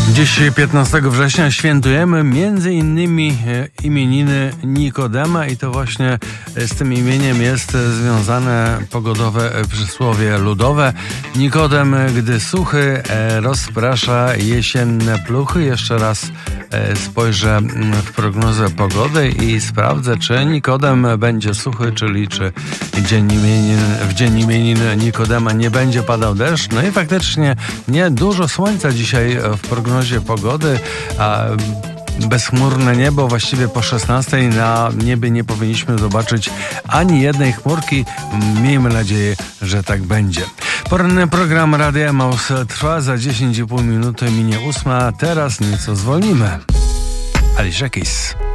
Dziś 15 września świętujemy między innymi imieniny Nikodema i to właśnie z tym imieniem jest związane pogodowe przysłowie ludowe. Nikodem, gdy suchy, rozprasza jesienne pluchy. Jeszcze raz spojrzę w prognozę pogody i sprawdzę, czy Nikodem będzie suchy, czyli czy w dzień imienin Nikodema nie będzie padał deszcz. No i faktycznie nie dużo słońca dzisiaj w prognozie pogody, a bezchmurne niebo, właściwie po 16 na niebie nie powinniśmy zobaczyć ani jednej chmurki. Miejmy nadzieję, że tak będzie. Poranny program Radia Emaus trwa, za 10,5 minuty minie 8, teraz nieco zwolnimy. Alicia Keys.